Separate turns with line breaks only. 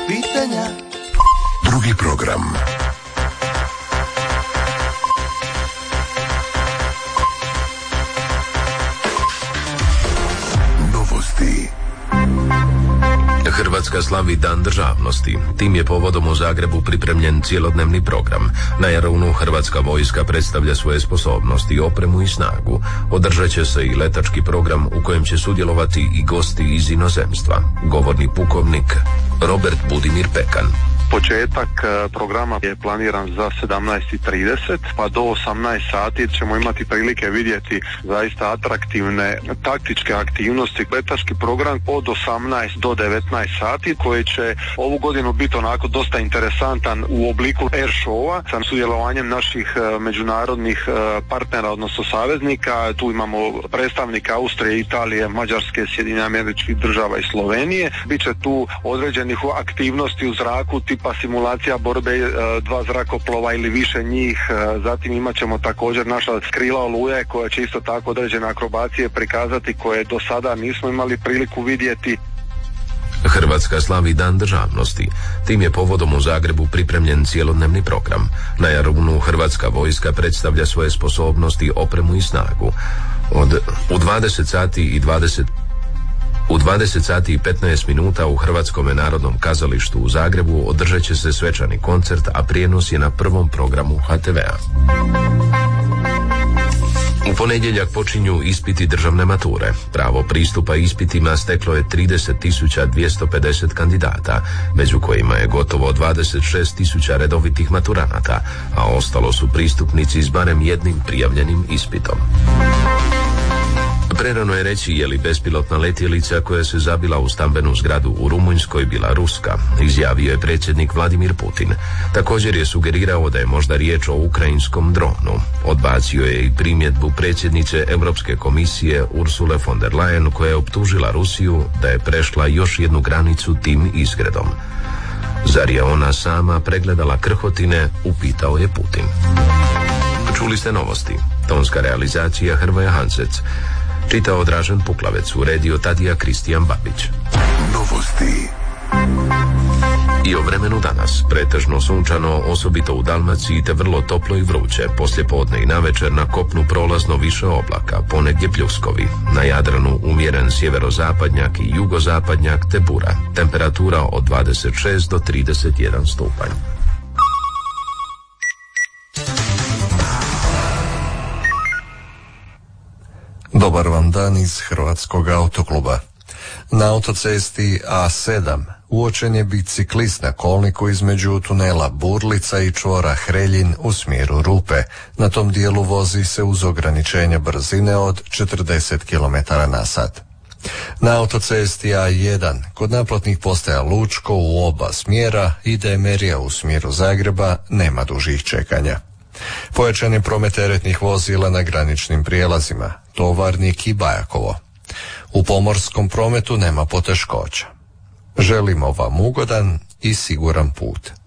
pitanja.
Drugi program. Novosti.
Hrvatska slavi Dan državnosti. Tim je povodom u Zagrebu pripremljen cjelodnevni program. Na Jarunu Hrvatska vojska predstavlja svoje sposobnosti, opremu i snagu. Održat će se i letački program u kojem će sudjelovati i gosti iz inozemstva. Govorni pukovnik Robert Budimir Pekan.
Početak programa je planiran za 17:30 pa do 18 sati ćemo imati prilike vidjeti zaista atraktivne taktičke aktivnosti. Letački program od 18 do 19 sati koji će ovu godinu biti onako dosta interesantan u obliku air showa sa sudjelovanjem naših međunarodnih partnera, odnosno saveznika. Tu imamo predstavnika Austrije, Italije, Mađarske, Sjedinjenih Američkih Država i Slovenije. Biće tu određenih aktivnosti u zraku tipa simulacija borbe dva zrakoplova ili više njih. Zatim imat ćemo također naša krila Oluje koja će isto tako određene akrobacije prikazati koje do sada nismo imali priliku vidjeti.
Hrvatska slavi Dan državnosti. Tim je povodom u Zagrebu pripremljen cjelodnevni program. Na Jarunu Hrvatska vojska predstavlja svoje sposobnosti, opremu i snagu. U 20 sati i 15 minuta u Hrvatskom narodnom kazalištu u Zagrebu održat će se svečani koncert, a prijenos je na prvom programu HTV-a. U ponedjeljak počinju ispiti državne mature. Pravo pristupa ispitima steklo je 30.250 kandidata, među kojima je gotovo 26.000 redovitih maturanata, a ostalo su pristupnici s barem jednim prijavljenim ispitom. Prerano je reći je li bespilotna letjelica koja se zabila u stambenu zgradu u Rumunjskoj bila ruska, izjavio je predsjednik Vladimir Putin. Također je sugerirao da je možda riječ o ukrajinskom dronu. Odbacio je i primjedbu predsjednice Europske komisije Ursule von der Leyen koja je optužila Rusiju da je prešla još jednu granicu tim izgredom. Zar je ona sama pregledala krhotine, upitao je Putin. Čuli ste novosti. Tonska realizacija Hrvoje Hansec. Čitao Dražen Puklavec, uredio Tadija Kristijan Babić.
Novosti.
I o vremenu danas. Pretežno sunčano, osobito u Dalmaciji, te vrlo toplo i vruće. Poslijepodne i navečer na kopnu prolazno više oblaka, ponegdje pljuskovi. Na Jadranu umjeren sjeverozapadnjak i jugozapadnjak te bura. Temperatura od 26 do 31 stupanj.
Dobar vam dan iz Hrvatskog autokluba. Na autocesti A7 uočen je biciklist na kolniku između tunela Burlica i čvora Hreljin u smjeru Rupe. Na tom dijelu vozi se uz ograničenje brzine od 40 km/h. Na autocesti A1 kod naplatnih postaja Lučko u oba smjera i Demerija u smjeru Zagreba nema dužih čekanja. Pojačan je promet teretnih vozila na graničnim prijelazima, Tovarnik i Bajakovo. U pomorskom prometu nema poteškoća. Želimo vam ugodan i siguran put.